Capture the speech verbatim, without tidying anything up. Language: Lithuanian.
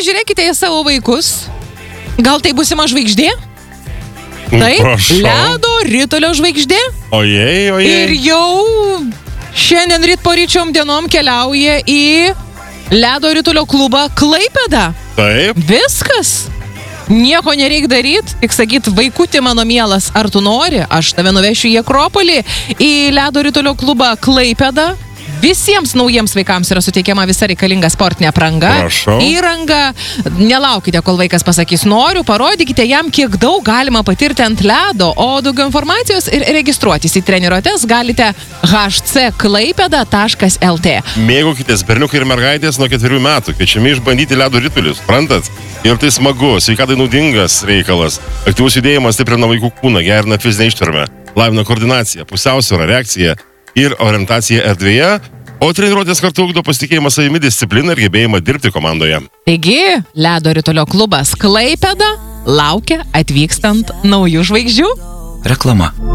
pasižiūrėkite į savo vaikus. Gal tai būsima žvaigždė? Taip, Prašau. ledo ritulio žvaigždė. Ojei, ojei. Ir jau šiandien ryt poryčiom dienom keliauja į ledo ritulio klubą Klaipėda. Taip. Viskas. Nieko nereik daryti, tik sakyt, vaikuti mano mielas, ar tu nori, aš tave nuvešiu į Akropolį, į ledo ritulio klubą Klaipėda. Visiems naujiems vaikams yra suteikiama visa reikalinga sportinė apranga, Prašau. įranga. Nelaukite, kol vaikas pasakys noriu, parodykite jam, kiek daug galima patirti ant ledo, o daugiau informacijos ir registruotis į treniruotes galite h c klaipeda taškas l t. Mėgaukitės, berniukai ir mergaitės nuo ketverių metų, kviečiami išbandyti ledo ritulius, suprantat? Ir tai smagu, sveikatai naudingas reikalas. Aktyvus judėjimas stiprina vaikų kūną, gerina fizinę ištvermę, lavina koordinaciją, pusiausvyrą, reakciją ir orientaciją erdvėje, o treniruotės kartu ugdo pasitikėjimą savimi, discipliną ir gebėjimą dirbti komandoje. Taigi, ledo ritulio klubas Klaipėda laukia atvykstant naujų žvaigždžių. Reklama.